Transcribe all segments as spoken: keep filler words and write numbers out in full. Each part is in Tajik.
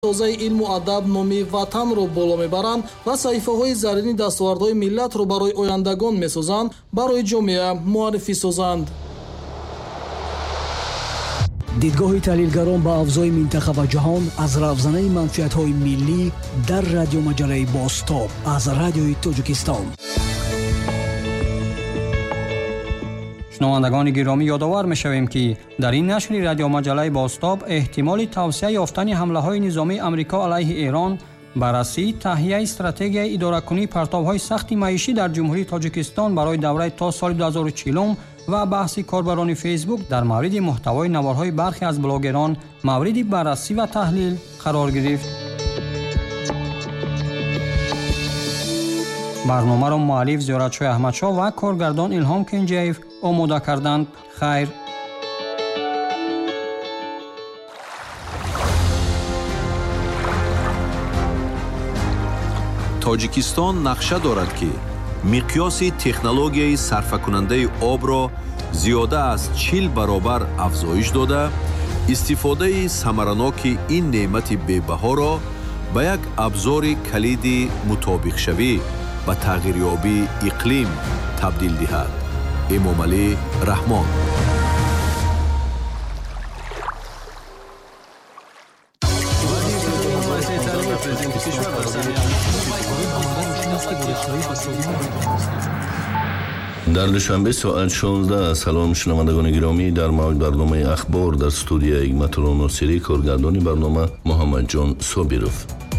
тозаи илму адаб номи ватанро боло мебаранд ва саҳифаҳои заррини дастовардҳои миллатро барои ояндагон месозанд, барои ҷомеа муаррифӣ созанд. дидгоҳи таҳлилгарон ба авзои минтақа ва ҷаҳон аз равзанаи манфиатҳои миллӣ дар радиомаҷалаи Бостоб аз радиои Тоҷикистон. шунавандагони гиромӣ, ёдовар мешавем, ки дар ин нашри радиомаҷалаи Бостоб эҳтимоли тавсия ёфтани ҳамлаҳои низомии Амрико алайҳи Эрон, баррасии таҳияи стратегияи идоракунии партовҳои сахти маишӣ дар ҷумҳурии Тоҷикистон барои давраи то соли ду ҳазору чилум ва баҳси корбарони Фейсбук дар мавриди муҳтавои наварҳои бархе аз блогерон мавриди баррасӣ ва таҳлил қарор гирифт. барномаро муаллиф Зиёратшоҳ Аҳмадшоҳ ва коргардон Илҳом Кенҷиев омода карданд. хайр. тоҷикистон нақша дорад, ки миқёси технологияи сарфакунандаи обро зиёда аз чил баробар афзоиш дода, истифодаи самараноки ин неъмати бебаҳоро ба як абзори калиди мутобиқшавӣ ба тағйирёбии иқлим табдил диҳад. эмомалӣ раҳмон. дар душанбе соат шонздаҳ. салом шунавандагони гиромӣ, дар мавҷ барномаи ахбор дар студияи Игматулло Носирӣ, коргардони барнома Муҳаммадҷон Собиров.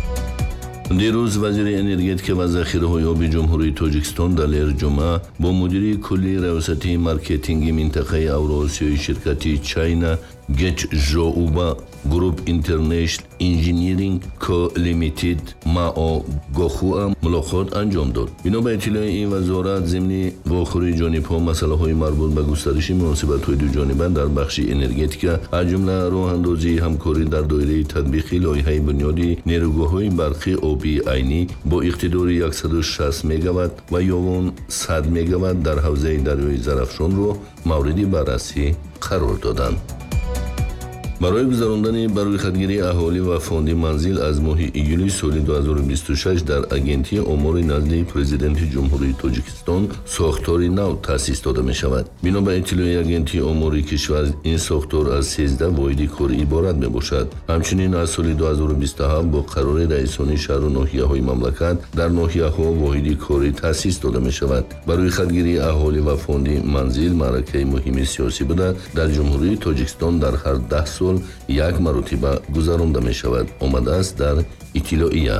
дирӯз вазири энергетика ва захираҳои оби ҷумҳурии Тоҷикистон Далер Ҷумъа бо мудири куллии равсати маркетинги минтақаи Авроосиёи ширкати China Гечжоуба Group International Engineering Co Limited мао Гохуа мулоқот анҷом дод. бино ба иттилои ин вазорат зимни вохӯрии ҷонибҳо масъалаҳои марбут ба густариши муносибатҳои дуҷониба дар бахши энергетика, аз ҷумла роҳандозии ҳамкорӣ дар доираи татбиқи лоиҳаи бунёди нерӯгоҳҳои барқи обии айнӣ бо иқтидори яксаду шаст мегаватт ва ёвон сад мегаватт дар ҳавзаи дарёи Зарафшонро мавриди баррасӣ қарор доданд. барои гузарондани баррӯйхатгирии аҳолӣ ва фонди манзил аз моҳи июли соли ду ҳазору бисту шаш дар агентии омори назди президенти ҷумҳурии Тоҷикистон сохтори нав таъсис дода мешавад. бино ба иттилои агентии омори кишвар, ин сохтор аз сездаҳ воҳиди корӣ иборат мебошад. ҳамчунин аз соли ду ҳазору бисту ҳафт бо қарори раисони шаҳру ноҳияҳои мамлакат дар ноҳияҳо воҳиди корӣ таъсис дода мешавад. баррӯйхатгирии аҳолӣ ва фонди манзил маъракаи муҳими сиёсӣ буда дар ҷумҳурии Тоҷикистон дар ҳар даҳ сол як маротиба гузаронда мешавад, омадааст дар иттилоия.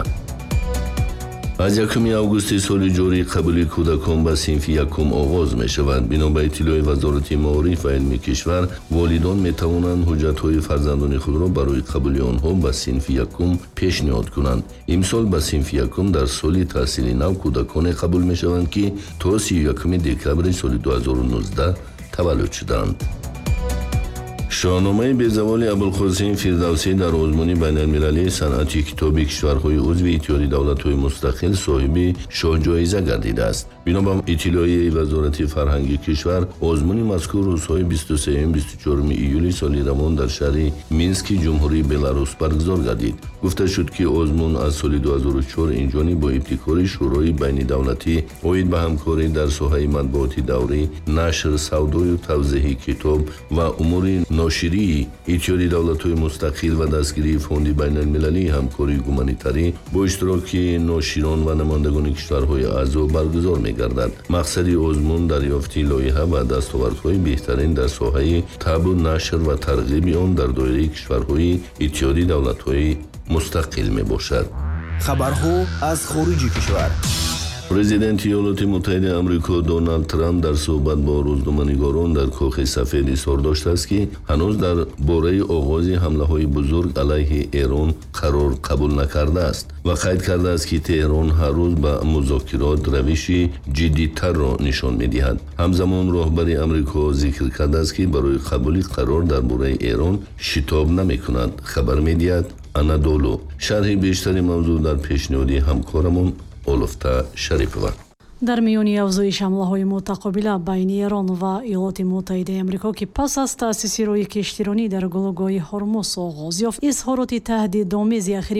аз якуми августи соли ҷорӣ қабули кӯдакон ба синфи якум оғоз мешавад. бино ба иттилои вазорати маориф ва илми кишвар, волидон метавонанд ҳуҷҷатҳои фарзандони худро барои қабули онҳо ба синфи якум пешниҳод кунанд. имсол ба синфи якум дар соли таҳсили нав кӯдаконе қабул мешаванд, ки то сию якуми декабри соли ду ҳазору нуздаҳ таваллуд шуданд. шоҳномаи безаволи Абулқосим Фирдавсӣ дар озмуни байналмилалии санъати китоби кишварҳои узви иттиҳоди давлатҳои мустақил соҳиби шоҳҷоиза гардидааст. бино ба иттилоияи вазорати фарҳанги кишвар, озмуни мазкур рӯзҳои бисту сеюм бисту чорум июли соли равон дар шаҳри Мински ҷумҳурии Беларус баргузор гардид. гуфта шуд, ки озмун аз соли ду ҳазору чор инҷониб бо ибтикори шӯрои байнидавлатӣ оид ба ҳамкорӣ дар соҳаи матбуоти даврӣ, нашр, савдою тавзеҳи китоб ва умури ноширии иттиҳоди давлатҳои мустақил ва дастгирии фонди байналмилалии ҳамкории гуманитарӣ бо иштироки ноширон ва намояндагони кишварҳои аъзо баргузор мегардад. мақсади озмун дарёфти лоиҳа ва дастовардҳои беҳтарин дар соҳаи табу нашр ва тарғиби он дар доираи кишварҳои иттиҳоди давлатҳои мустақил мебошад. хабарҳо аз хориҷи кишвар. президенти Иёлоти Муттаҳидаи Амрико Доналд Трамп дар суҳбат бо рӯзноманигорон дар Кохи Сафед изҳор доштааст, ки ҳанӯз дар бораи оғози ҳамлаҳои бузург алайҳи Эрон қарор қабул накардааст ва қайд кардааст, ки Теҳрон ҳар рӯз ба музокирот равиши ҷиддитарро нишон медиҳад. ҳамзамон роҳбари Амрико зикр кардааст, ки барои қабули қарор дар бораи Эрон шитоб намекунад. хабар медиҳад Анадолу. шарҳи бештари мавзӯъ дар пешниҳоди ҳамкорамон Олуфта Шарипова. дар миёни афзоиш ҳамлаҳои мутақобила байни Эрон ва Иёлоти Муттаҳидаи Амрико, ки пас аз таъсиси роҳи киштиронӣ дар гулӯгоҳи Ҳормуз оғоз ёфт, изҳороти таҳдидомези ахири